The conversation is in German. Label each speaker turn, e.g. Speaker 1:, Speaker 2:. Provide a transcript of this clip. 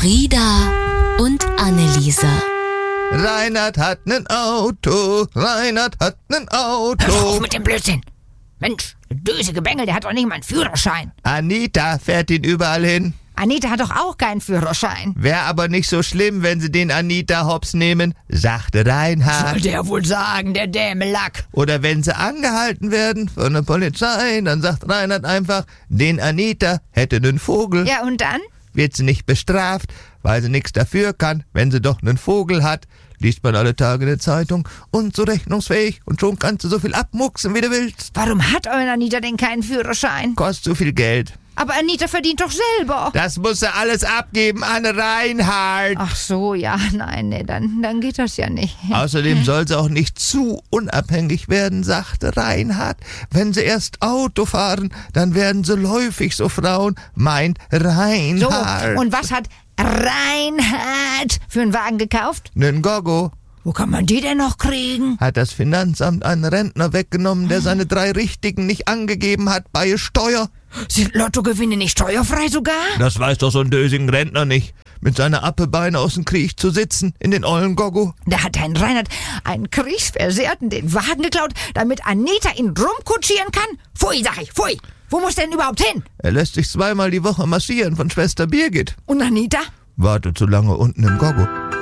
Speaker 1: Frieda und Anneliese.
Speaker 2: Reinhard hat nen Auto, Reinhard hat nen
Speaker 3: Hör doch auf
Speaker 2: Auto.
Speaker 3: mit dem Blödsinn. Mensch, der döse Gebengel, der hat doch nicht mal einen Führerschein.
Speaker 2: Anita fährt ihn überall hin.
Speaker 3: Anita hat doch auch keinen Führerschein.
Speaker 2: Wäre aber nicht so schlimm, wenn sie den Anita hops nehmen, sagte Reinhard.
Speaker 3: Soll der wohl sagen, der Dämelack.
Speaker 2: Oder wenn sie angehalten werden von der Polizei, dann sagt Reinhard einfach, den Anita hätte nen Vogel.
Speaker 3: Ja, und dann?
Speaker 2: Wird sie nicht bestraft, weil sie nichts dafür kann, wenn sie doch nen Vogel hat. Liest man alle Tage in der Zeitung, unzurechnungsfähig und schon kannst du so viel abmucksen, wie du willst.
Speaker 3: Warum hat eure Anita denn keinen Führerschein?
Speaker 2: Kostet so viel Geld.
Speaker 3: Aber Anita verdient doch selber.
Speaker 2: Das muss sie alles abgeben an Reinhard.
Speaker 3: Ach so, ja, nein, nee, dann geht das ja nicht.
Speaker 2: Außerdem soll sie auch nicht zu unabhängig werden, sagte Reinhard. Wenn sie erst Auto fahren, dann werden sie läufig so Frauen, meint
Speaker 3: So,
Speaker 2: Reinhard.
Speaker 3: und was hat Reinhard für einen Wagen gekauft?
Speaker 2: Nen Gogo
Speaker 3: Wo kann man die denn noch kriegen?
Speaker 2: hat das Finanzamt einen Rentner weggenommen, der seine 3 Richtigen nicht angegeben hat bei Steuer.
Speaker 3: Sind Lottogewinne nicht steuerfrei sogar?
Speaker 2: Das weiß doch so ein dösigen Rentner nicht. Mit seiner Appebeine aus dem Krieg zu sitzen, in den ollen Gogo.
Speaker 3: Da hat ein Reinhard einen Kriegsversehrten den Wagen geklaut, damit Anita ihn rumkutschieren kann? Pfui, sag ich, pfui. Wo muss der denn überhaupt hin?
Speaker 2: Er lässt sich 2-mal die Woche massieren von Schwester Birgit.
Speaker 3: Und Anita?
Speaker 2: Wartet so lange unten im Gogo.